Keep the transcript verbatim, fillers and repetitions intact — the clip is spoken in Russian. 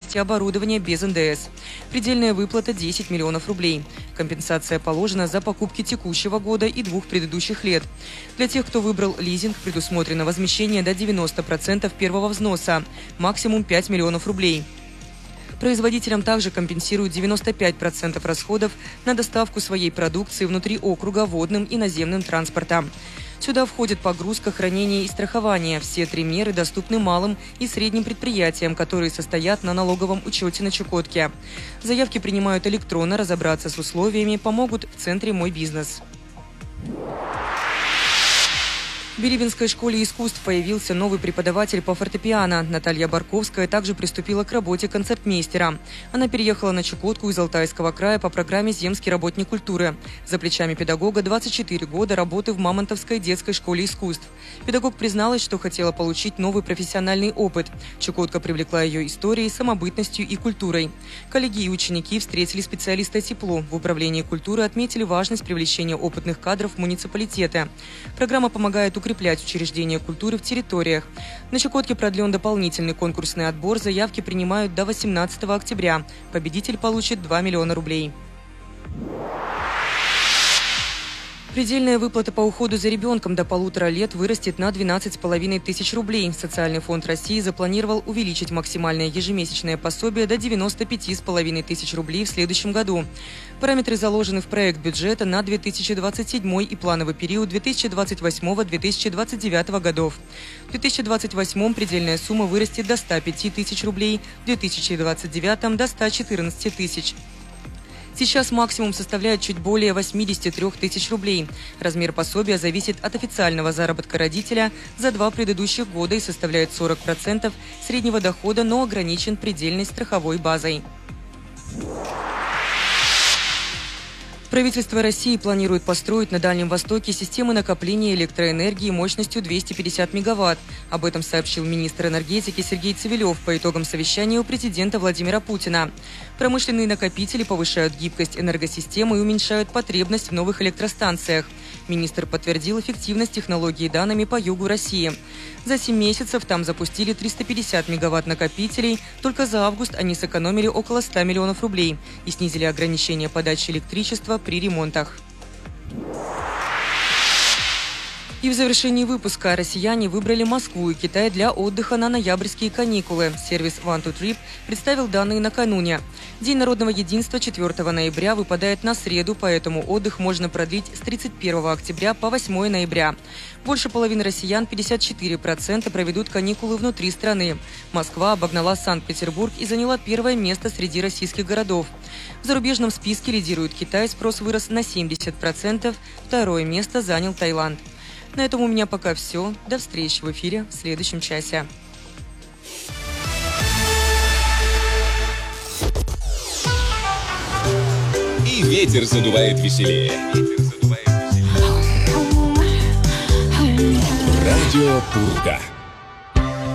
приобрести оборудование без эн дэ эс. Предельная выплата – десять миллионов рублей. Компенсация положена за покупки текущего года и двух предыдущих лет. Для тех, кто выбрал лизинг, предусмотрено возмещение до девяноста процентов первого взноса, максимум пять миллионов рублей. Производителям также компенсируют девяносто пять процентов расходов на доставку своей продукции внутри округа водным и наземным транспортом. Сюда входит погрузка, хранение и страхование. Все три меры доступны малым и средним предприятиям, которые состоят на налоговом учете на Чукотке. Заявки принимают электронно, разобраться с условиями помогут в центре «Мой бизнес». В Билибинской школе искусств появился новый преподаватель по фортепиано. Наталья Барковская также приступила к работе концертмейстера. Она переехала на Чукотку из Алтайского края по программе «Земский работник культуры». За плечами педагога двадцать четыре года работы в Мамонтовской детской школе искусств. Педагог призналась, что хотела получить новый профессиональный опыт. Чукотка привлекла ее историей, самобытностью и культурой. Коллеги и ученики встретили специалиста тепло. В управлении культуры отметили важность привлечения опытных кадров в муниципалитеты. Программа помогает укреплять укреплять учреждения культуры в территориях. На Чукотке продлен дополнительный конкурсный отбор. Заявки принимают до восемнадцатого октября. Победитель получит два миллиона рублей. Предельная выплата по уходу за ребенком до полутора лет вырастет на двенадцать с половиной тысяч рублей. Социальный фонд России запланировал увеличить максимальное ежемесячное пособие до девяноста пяти с половиной тысяч рублей в следующем году. Параметры заложены в проект бюджета на две тысячи двадцать седьмой и плановый период две тысячи двадцать восьмого — две тысячи двадцать девятого годов. В две тысячи двадцать восьмом предельная сумма вырастет до ста пяти тысяч рублей, в две тысячи двадцать девятом – до ста четырнадцати тысяч. Сейчас максимум составляет чуть более восьмидесяти трёх тысяч рублей. Размер пособия зависит от официального заработка родителя за два предыдущих года и составляет сорок процентов среднего дохода, но ограничен предельной страховой базой. Правительство России планирует построить на Дальнем Востоке системы накопления электроэнергии мощностью двести пятьдесят мегаватт. Об этом сообщил министр энергетики Сергей Цивилев по итогам совещания у президента Владимира Путина. Промышленные накопители повышают гибкость энергосистемы и уменьшают потребность в новых электростанциях. Министр подтвердил эффективность технологии данными по югу России. За семь месяцев там запустили триста пятьдесят мегаватт накопителей. Только за август они сэкономили около ста миллионов рублей и снизили ограничения подачи электричества при ремонтах. И в завершении выпуска россияне выбрали Москву и Китай для отдыха на ноябрьские каникулы. Сервис One Two Trip представил данные накануне. День народного единства четвёртого ноября выпадает на среду, поэтому отдых можно продлить с тридцать первого октября по восьмое ноября. Больше половины россиян, пятьдесят четыре процента, проведут каникулы внутри страны. Москва обогнала Санкт-Петербург и заняла первое место среди российских городов. В зарубежном списке лидирует Китай, спрос вырос на семьдесят процентов, второе место занял Таиланд. На этом у меня пока все. До встречи в эфире в следующем часе. И ветер задувает веселее. Радио Пурга.